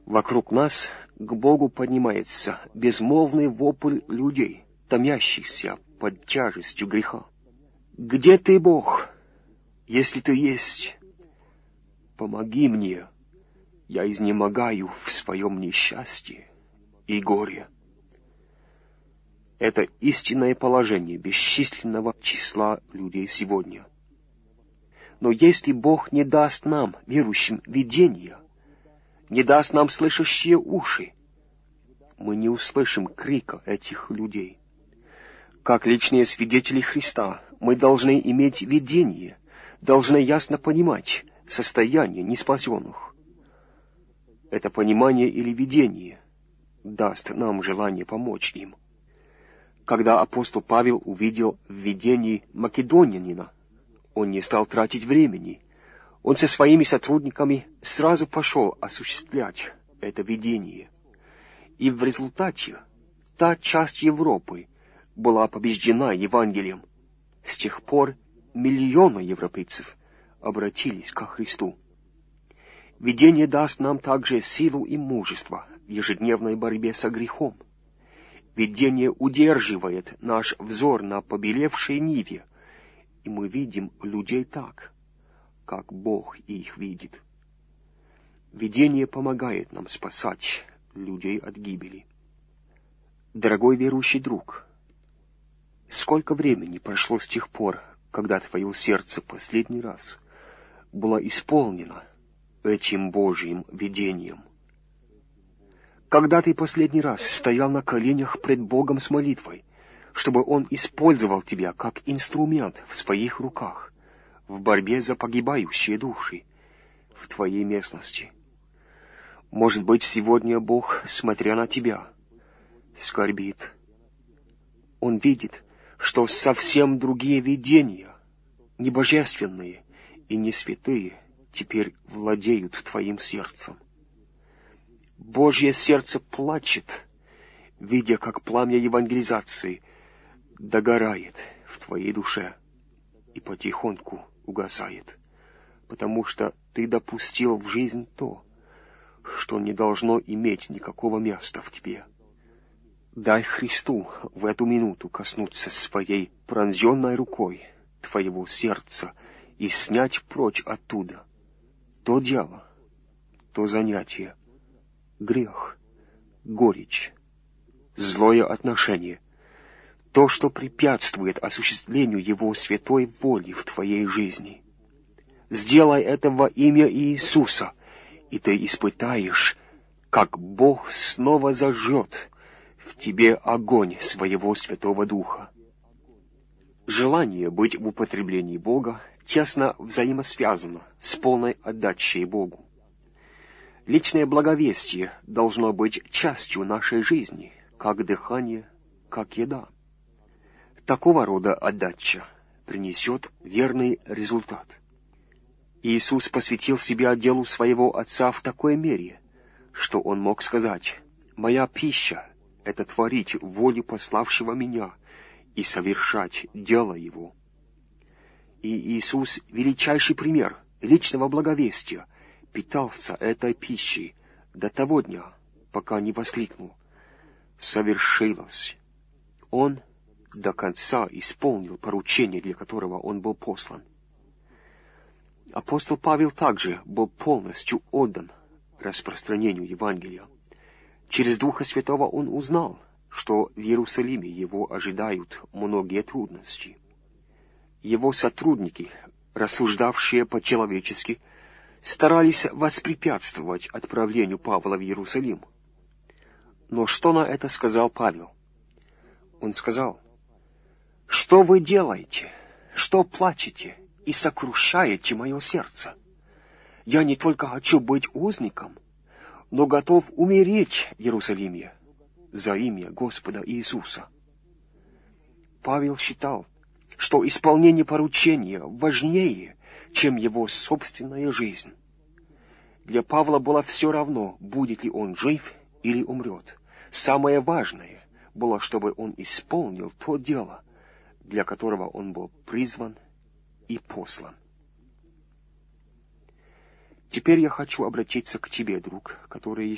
Вокруг нас к Богу поднимается безмолвный вопль людей, томящихся под тяжестью греха. «Где ты, Бог, если ты есть? Помоги мне, я изнемогаю в своем несчастье и горе». Это истинное положение бесчисленного числа людей сегодня. Но если Бог не даст нам, верующим, видения, не даст нам слышащие уши, мы не услышим крика этих людей. Как личные свидетели Христа, мы должны иметь видение, должны ясно понимать состояние неспасенных. Это понимание или видение даст нам желание помочь им. Когда апостол Павел увидел в видении македонянина, он не стал тратить времени. Он со своими сотрудниками сразу пошел осуществлять это видение. И в результате та часть Европы была побеждена Евангелием. С тех пор миллионы европейцев обратились ко Христу. Видение даст нам также силу и мужество в ежедневной борьбе со грехом. Видение удерживает наш взор на побелевшей ниве, и мы видим людей так, как Бог их видит. Видение помогает нам спасать людей от гибели. Дорогой верующий друг, сколько времени прошло с тех пор, когда твое сердце последний раз было исполнено этим Божьим видением? Когда ты последний раз стоял на коленях пред Богом с молитвой, чтобы Он использовал тебя как инструмент в своих руках в борьбе за погибающие души в твоей местности? Может быть, сегодня Бог, смотря на тебя, скорбит. Он видит, что совсем другие видения, не божественные и не святые, теперь владеют твоим сердцем. Божье сердце плачет, видя, как пламя евангелизации догорает в твоей душе и потихоньку угасает, потому что ты допустил в жизнь то, что не должно иметь никакого места в тебе. Дай Христу в эту минуту коснуться своей пронзенной рукой твоего сердца и снять прочь оттуда то дело, то занятие, грех, горечь, злое отношение, то, что препятствует осуществлению Его святой воли в твоей жизни. Сделай это во имя Иисуса, и ты испытаешь, как Бог снова зажжет в тебе огонь своего Святого Духа. Желание быть в употреблении Бога тесно взаимосвязано с полной отдачей Богу. Личное благовестие должно быть частью нашей жизни, как дыхание, как еда. Такого рода отдача принесет верный результат. Иисус посвятил себя делу своего Отца в такой мере, что Он мог сказать: «Моя пища — это творить волю пославшего Меня и совершать дело Его». И Иисус, величайший пример личного благовестия, питался этой пищей до того дня, пока не воскликнул: «Совершилось». Он до конца исполнил поручение, для которого он был послан. Апостол Павел также был полностью отдан распространению Евангелия. Через Духа Святого он узнал, что в Иерусалиме его ожидают многие трудности. Его сотрудники, рассуждавшие по-человечески, старались воспрепятствовать отправлению Павла в Иерусалим. Но что на это сказал Павел? Он сказал: «Что вы делаете? Что плачете и сокрушаете мое сердце? Я не только хочу быть узником, но готов умереть в Иерусалиме за имя Господа Иисуса». Павел считал, что исполнение поручения важнее, чем его собственная жизнь. Для Павла было все равно, будет ли он жив или умрет. Самое важное было, чтобы он исполнил то дело, для которого он был призван и послан. Теперь я хочу обратиться к тебе, друг, который